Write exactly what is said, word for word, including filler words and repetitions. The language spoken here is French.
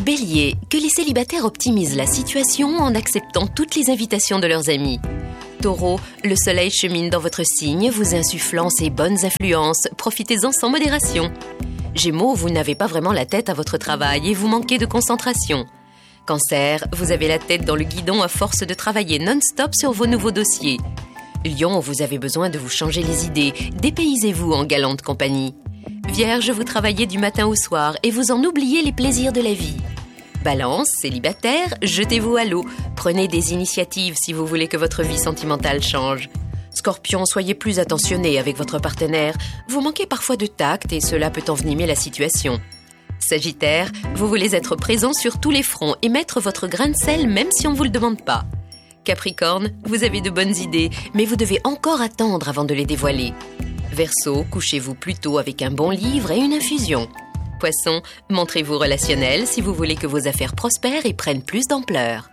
Bélier, que les célibataires optimisent la situation en acceptant toutes les invitations de leurs amis. Taureau, le soleil chemine dans votre signe, vous insufflant ses bonnes influences. Profitez-en sans modération. Gémeaux, vous n'avez pas vraiment la tête à votre travail et vous manquez de concentration. Cancer, vous avez la tête dans le guidon à force de travailler non-stop sur vos nouveaux dossiers. Lion, vous avez besoin de vous changer les idées. Dépaysez-vous en galante compagnie. Vierge, vous travaillez du matin au soir et vous en oubliez les plaisirs de la vie. Balance, célibataire, jetez-vous à l'eau. Prenez des initiatives si vous voulez que votre vie sentimentale change. Scorpion, soyez plus attentionné avec votre partenaire. Vous manquez parfois de tact et cela peut envenimer la situation. Sagittaire, vous voulez être présent sur tous les fronts et mettre votre grain de sel même si on ne vous le demande pas. Capricorne, vous avez de bonnes idées, mais vous devez encore attendre avant de les dévoiler. Verseau, couchez-vous plutôt avec un bon livre et une infusion. Poisson, montrez-vous relationnel si vous voulez que vos affaires prospèrent et prennent plus d'ampleur.